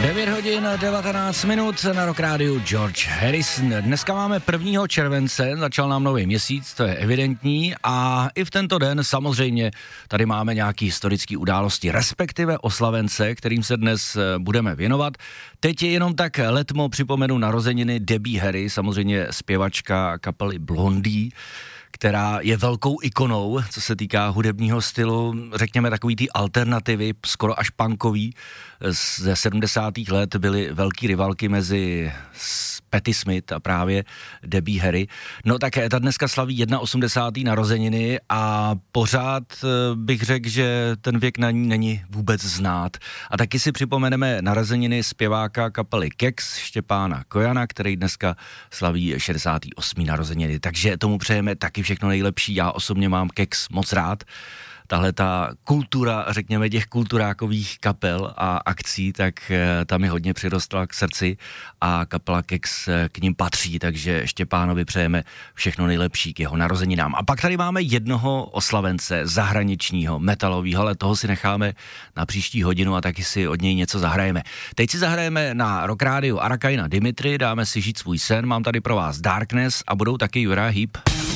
9 hodin 19 minut na Rock Rádiu George Harrison. Dneska máme 1. července, začal nám nový měsíc, to je evidentní, a i v tento den samozřejmě tady máme nějaké historické události, respektive oslavence, kterým se dnes budeme věnovat. Teď je jenom tak letmo připomenu narozeniny Debbie Harry, samozřejmě zpěvačka kapely Blondie, která je velkou ikonou, co se týká hudebního stylu, řekněme takový ty alternativy, skoro až punkový. Ze 70. let byly velký rivalky mezi Patti Smith a právě Debbie Harry. No tak ta dneska slaví 81. narozeniny a pořád bych řekl, že ten věk na ní není vůbec znát. A taky si připomeneme narozeniny zpěváka kapely Kex, Štěpána Kojana, který dneska slaví 68. narozeniny. Takže tomu přejeme taky všechno nejlepší. Já osobně mám Kex moc rád. Tahle ta kultura, řekněme, těch kulturákových kapel a akcí, tak tam mi hodně přirostla k srdci a kapela Kex k ním patří, takže Štěpánovi přejeme všechno nejlepší k jeho narozeninám. A pak tady máme jednoho oslavence zahraničního, metalového, ale toho si necháme na příští hodinu a taky si od něj něco zahrajeme. Teď si zahrajeme na Rock Rádiu Arakaina Dimitri, dáme si Žít svůj sen, mám tady pro vás Darkness a budou taky Uriah Heep.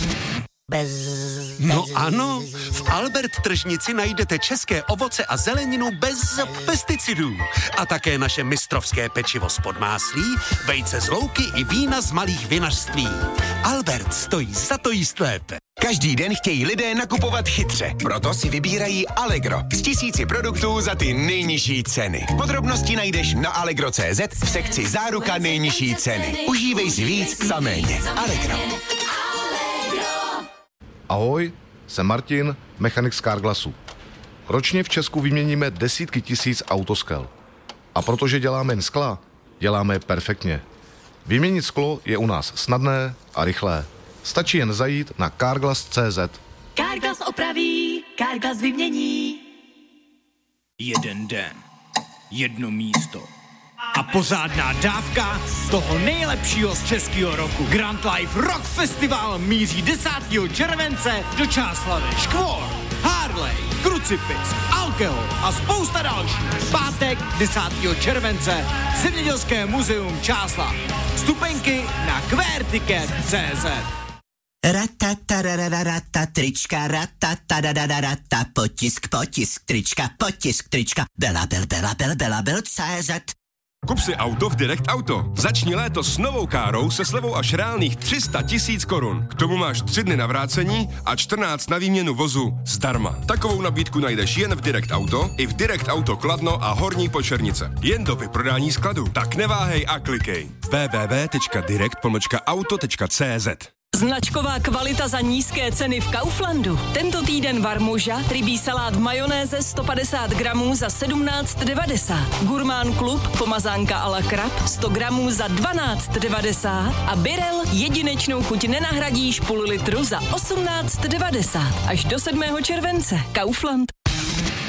No ano, v Albert tržnici najdete české ovoce a zeleninu bez pesticidů. A také naše mistrovské pečivo z podmáslí, vejce z louky i vína z malých vinařství. Albert stojí za to jíst lépe. Každý den chtějí lidé nakupovat chytře, proto si vybírají Allegro z 1000 produktů za ty nejnižší ceny. Podrobnosti najdeš na allegro.cz v sekci Záruka nejnižší ceny. Užívej si víc za méně. Allegro. Ahoj, jsem Martin, mechanik z Carglassu. Ročně v Česku vyměníme desítky tisíc autoskel. A protože děláme jen skla, děláme je perfektně. Vyměnit sklo je u nás snadné a rychlé. Stačí jen zajít na Carglass.cz. Carglass opraví, Carglass vymění. Jeden den, jedno místo a pořádná dávka toho nejlepšího z českého roku. Grand Life Rock Festival míří 10. července do Čáslavi. Škvor, Harley, Krucipis, Alkohol a spousta dalších. Pátek 10. července Zemědělské muzeum Čáslav. Vstupenky na querticket.cz. Ratatarararata, trička, ratatarararata, potisk, trička, belabel.cz. Kup si auto v Direct Auto. Začni léto s novou károu se slevou až reálných 300 000 korun. K tomu máš 3 dny na vrácení a 14 na výměnu vozu zdarma. Takovou nabídku najdeš jen v Direct Auto, i v Direct Auto Kladno a Horní Počernice. Jen do vyprodání skladu. Tak neváhej a klikej. www.direct-auto.cz. Značková kvalita za nízké ceny v Kauflandu. Tento týden Varmuža, rybí salát v majonéze 150 gramů za 17,90. Gurmán Klub, pomazánka a la krab 100 gramů za 12,90. A Birel, jedinečnou chuť nenahradíš půl litru za 18,90. Až do 7. července. Kaufland.